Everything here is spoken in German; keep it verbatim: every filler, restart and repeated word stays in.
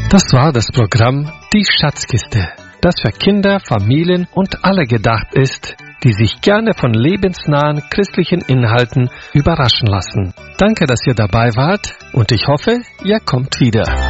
Das war das Programm Die Schatzkiste, das für Kinder, Familien und alle gedacht ist, die sich gerne von lebensnahen christlichen Inhalten überraschen lassen. Danke, dass ihr dabei wart und ich hoffe, ihr kommt wieder.